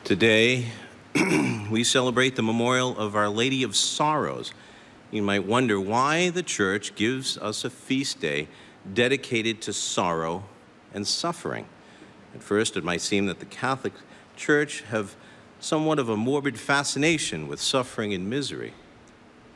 Today, we celebrate the memorial of Our Lady of Sorrows. You might wonder why the Church gives us a feast day dedicated to sorrow and suffering. At first, it might seem that the Catholic Church have somewhat of a morbid fascination with suffering and misery.